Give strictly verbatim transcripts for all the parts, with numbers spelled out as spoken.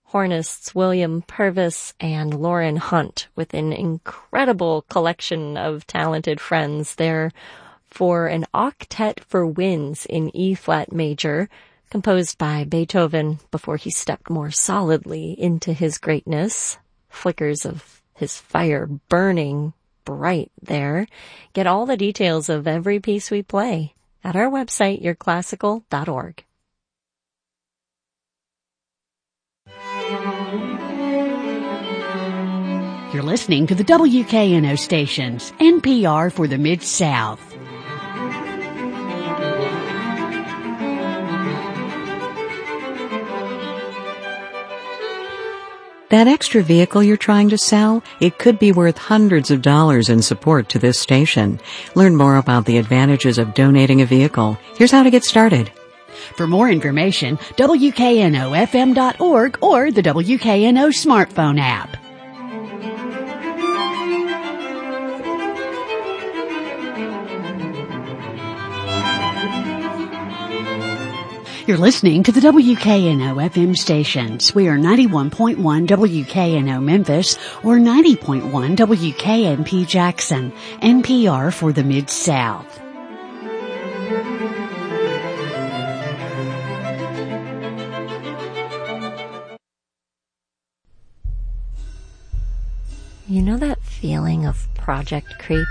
hornists William Purvis and Lauren Hunt with an incredible collection of talented friends there for an octet for winds in E-flat major, composed by Beethoven before he stepped more solidly into his greatness. Flickers of his fire burning bright there. Get all the details of every piece we play at our website, your classical dot org. You're listening to the W K N O stations, N P R for the Mid-South. That extra vehicle you're trying to sell, it could be worth hundreds of dollars in support to this station. Learn more about the advantages of donating a vehicle. Here's how to get started. For more information, W K N O F M dot org or the W K N O smartphone app. You're listening to the W K N O F M stations. We are ninety-one point one W K N O Memphis or ninety point one W K N P Jackson, N P R for the Mid-South. You know that feeling of project creep?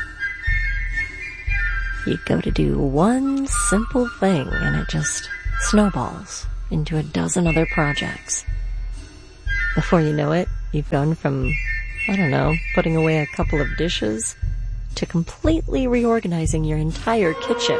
You go to do one simple thing and it just snowballs into a dozen other projects. Before you know it, you've gone from, I don't know, putting away a couple of dishes to completely reorganizing your entire kitchen.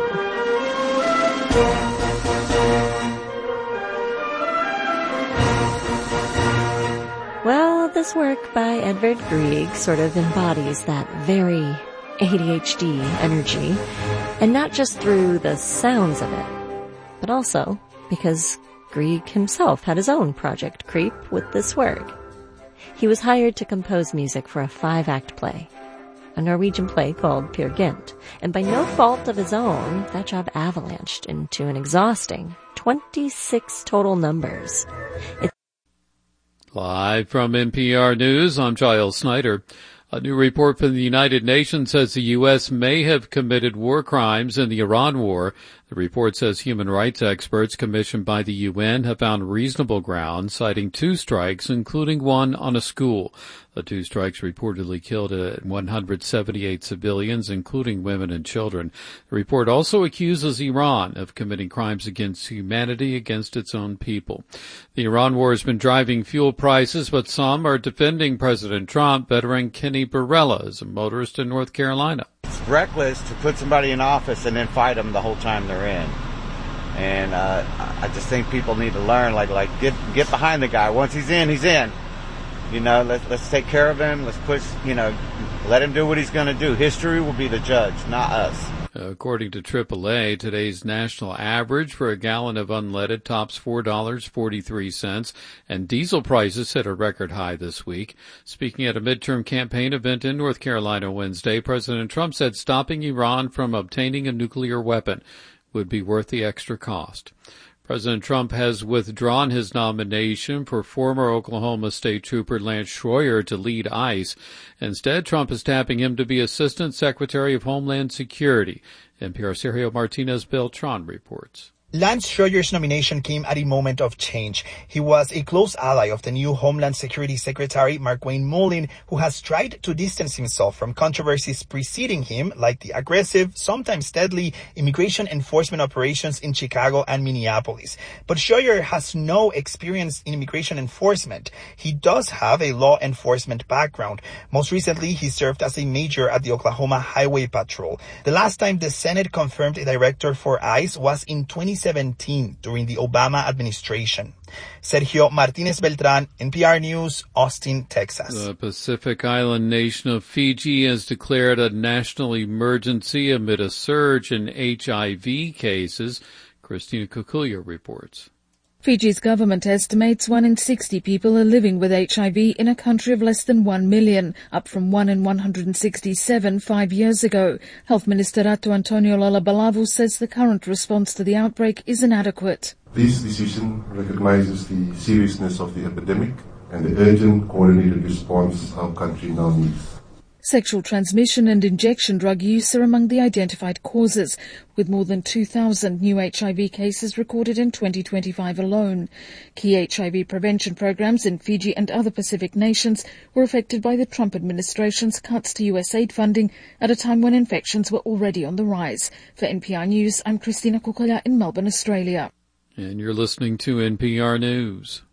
Well, this work by Edvard Grieg sort of embodies that very A D H D energy, and not just through the sounds of it, but also because Grieg himself had his own project creep with this work. He was hired to compose music for a five-act play, a Norwegian play called Peer Gynt, and by no fault of his own, that job avalanched into an exhausting twenty-six total numbers. It's Live from N P R News, I'm Giles Snyder. A new report from the United Nations says the U S may have committed war crimes in the Iran war. The report says human rights experts commissioned by the U N have found reasonable grounds, citing two strikes, including one on a school. The two strikes reportedly killed one hundred seventy-eight civilians, including women and children. The report also accuses Iran of committing crimes against humanity against its own people. The Iran war has been driving fuel prices, but some are defending President Trump. Veteran Kenny Barella is a motorist in North Carolina. It's reckless to put somebody in office and then fight them the whole time they're in. And uh, I just think people need to learn, like, like get get behind the guy. Once he's in, he's in. You know, let's, let's take care of him. Let's push, you know, let him do what he's going to do. History will be the judge, not us. According to triple A, today's national average for a gallon of unleaded tops four dollars and forty-three cents, and diesel prices hit a record high this week. Speaking at a midterm campaign event in North Carolina Wednesday, President Trump said stopping Iran from obtaining a nuclear weapon would be worth the extra cost. President Trump has withdrawn his nomination for former Oklahoma State Trooper Lance Schroyer to lead ICE. Instead, Trump is tapping him to be Assistant Secretary of Homeland Security. N P R Sergio Martinez Beltran reports. Lance Schroyer's nomination came at a moment of change. He was a close ally of the new Homeland Security Secretary, Markwayne Mullin, who has tried to distance himself from controversies preceding him, like the aggressive, sometimes deadly, immigration enforcement operations in Chicago and Minneapolis. But Schroyer has no experience in immigration enforcement. He does have a law enforcement background. Most recently, he served as a major at the Oklahoma Highway Patrol. The last time the Senate confirmed a director for ICE was in twenty seventeen during the Obama administration. Sergio Martinez Beltran, N P R News, Austin, Texas. The Pacific Island nation of Fiji has declared a national emergency amid a surge in H I V cases. Christina Kukulia reports. Fiji's government estimates one in sixty people are living with H I V in a country of less than one million, up from one in one hundred sixty-seven five years ago. Health Minister Ratu Antonio Lalabalavu says the current response to the outbreak is inadequate. This decision recognizes the seriousness of the epidemic and the urgent coordinated response our country now needs. Sexual transmission and injection drug use are among the identified causes, with more than two thousand new H I V cases recorded in twenty twenty-five alone. Key H I V prevention programs in Fiji and other Pacific nations were affected by the Trump administration's cuts to U S aid funding at a time when infections were already on the rise. For N P R News, I'm Christina Kukola in Melbourne, Australia. And you're listening to N P R News.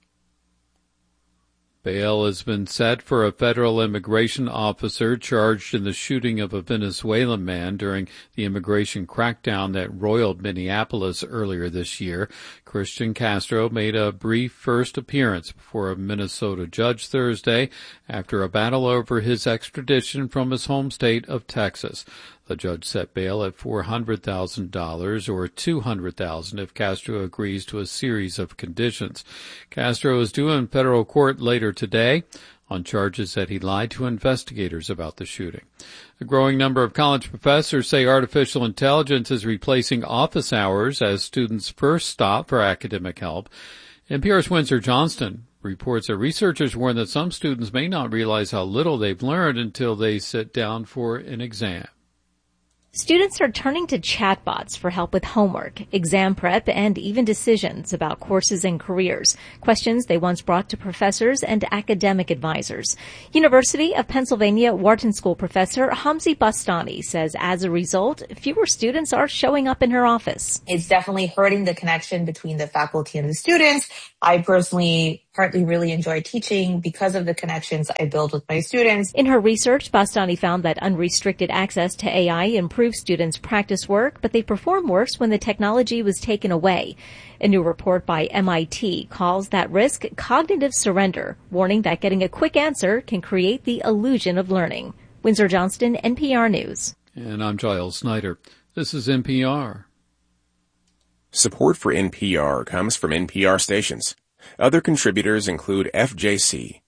Bail has been set for a federal immigration officer charged in the shooting of a Venezuelan man during the immigration crackdown that roiled Minneapolis earlier this year. Christian Castro made a brief first appearance before a Minnesota judge Thursday after a battle over his extradition from his home state of Texas. The judge set bail at four hundred thousand dollars or two hundred thousand dollars if Castro agrees to a series of conditions. Castro is due in federal court later today on charges that he lied to investigators about the shooting. A growing number of college professors say artificial intelligence is replacing office hours as students first stop for academic help. N P R's Windsor Johnston reports that researchers warn that some students may not realize how little they've learned until they sit down for an exam. Students are turning to chatbots for help with homework, exam prep, and even decisions about courses and careers, questions they once brought to professors and academic advisors. University of Pennsylvania Wharton School professor Hamzi Bastani says as a result, fewer students are showing up in her office. It's definitely hurting the connection between the faculty and the students. I personally partly really enjoy teaching because of the connections I build with my students. In her research, Bastani found that unrestricted access to A I improved students' practice work, but they perform worse when the technology was taken away. A new report by M I T calls that risk cognitive surrender, warning that getting a quick answer can create the illusion of learning. Windsor Johnston, N P R News. And I'm Giles Snyder. This is N P R. Support for N P R comes from N P R stations. Other contributors include F J C,